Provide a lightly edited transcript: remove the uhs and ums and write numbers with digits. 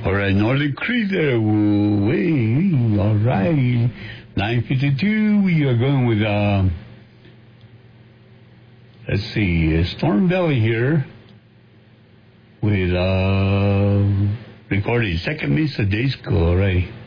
All right, Northern Creek there. Wait, all right. 9:52. We are going with, let's see, Storm Valley here with, recording Second Mesa Disco. All right.